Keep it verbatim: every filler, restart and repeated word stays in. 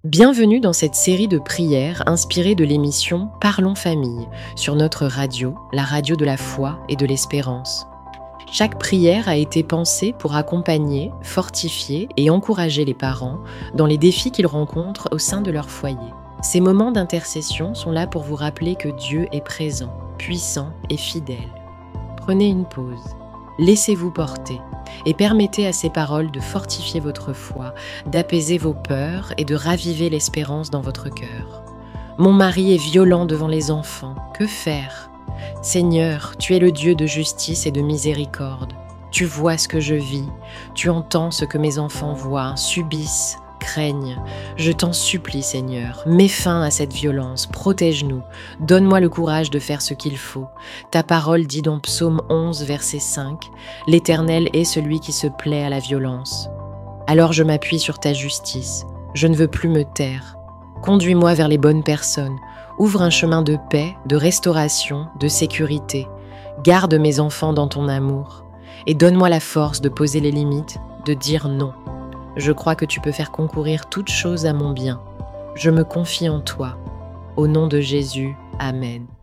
Bienvenue dans cette série de prières inspirée de l'émission Parlons Famille sur notre radio, la radio de la foi et de l'espérance. Chaque prière a été pensée pour accompagner, fortifier et encourager les parents dans les défis qu'ils rencontrent au sein de leur foyer. Ces moments d'intercession sont là pour vous rappeler que Dieu est présent, puissant et fidèle. Prenez une pause, laissez-vous porter et permettez à ces paroles de fortifier votre foi, d'apaiser vos peurs et de raviver l'espérance dans votre cœur. Mon mari est violent devant les enfants, que faire ? Seigneur, tu es le Dieu de justice et de miséricorde. Tu vois ce que je vis, tu entends ce que mes enfants voient, subissent, craignent. Je t'en supplie, Seigneur, mets fin à cette violence, protège-nous, donne-moi le courage de faire ce qu'il faut. Ta parole dit dans Psaume onze, verset cinq, « L'Éternel est celui qui se plaît à la violence. » Alors je m'appuie sur ta justice, je ne veux plus me taire. Conduis-moi vers les bonnes personnes, ouvre un chemin de paix, de restauration, de sécurité. Garde mes enfants dans ton amour et donne-moi la force de poser les limites, de dire non. Je crois que tu peux faire concourir toutes choses à mon bien. Je me confie en toi. Au nom de Jésus, Amen.